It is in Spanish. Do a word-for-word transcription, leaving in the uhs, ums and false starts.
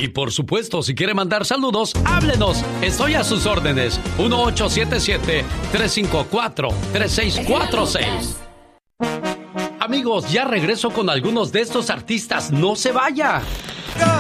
Y por supuesto, si quiere mandar saludos, háblenos. Estoy a sus órdenes. uno ocho siete siete, tres cinco cuatro, tres seis cuatro seis. Amigos, ya regreso con algunos de estos artistas. ¡No se vaya!